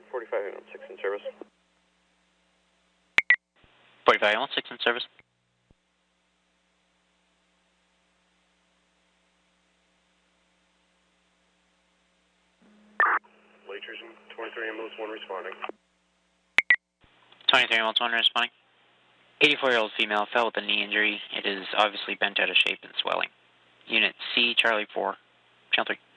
45 ambulance 6 in service. 45 ambulance 6 in service. Late Trojan, 23 ambulance 1 responding. 23 ambulance 1 responding. 84-year-old female fell with a knee injury. It is obviously bent out of shape and swelling. Unit C, Charlie 4, channel 3.